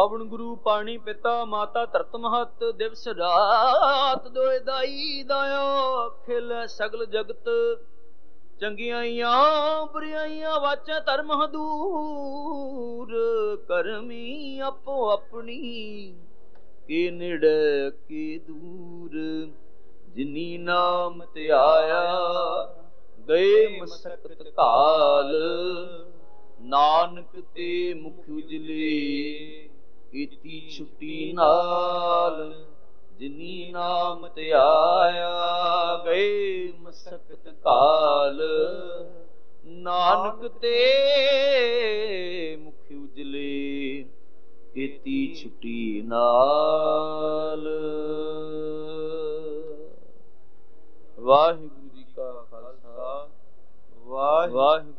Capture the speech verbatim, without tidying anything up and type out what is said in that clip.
ਪਵਨ ਗੁਰੂ ਪਾਣੀ ਪਿਤਾ ਮਾਤਾ ਧਰਤ ਮਹਤ ਦਿਵਸ ਰਾਤ ਦੋਇ ਦਾਈ ਦਾਇਆ ਖਿਲ ਸਗਲ ਜਗਤ ਚੰਗਿਆਈਆਂ ਬੁਰਾਈਆਂ ਵਾਚਾਂ ਧਰਮ ਹਦੂਰ ਕਰਮੀ ਆਪੋ ਆਪਣੀ ਕੀ ਨੇੜੇ ਕੀ ਦੂਰ ਜਿਨੀ ਨਾਮ ਧਿਆਇਆ ਗਏ ਮਸਕਤ ਕਾਲ ਨਾਨਕ ਤੇ ਮੁਖ ਉਜਲੇ ਕੀਤੀ ਛੁੱਟੀ ਨਾਲ ਜਿਨੀ ਨਾਮ ਧਿਆਇਆ ਗਏ ਮਸਕਤ ਕਾਲ ਨਾਨਕ ਤੇ ਮੁਖ ਉਜਲੇ ਕੀਤੀ ਛੁੱਟੀ ਨਾਲ। ਵਾਹਿਗੁਰੂ ਜੀ ਕਾ ਖਾਲਸਾ ਵਾਹਿਗੁਰੂ